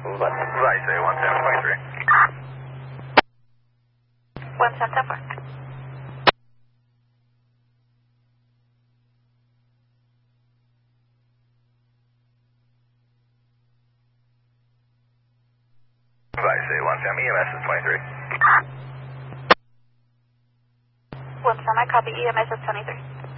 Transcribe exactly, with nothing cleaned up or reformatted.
Vice A one seven twenty-three. one seven ten four. Vice A one seven, E M S is twenty-three. one semi, copy, E M S is twenty-three.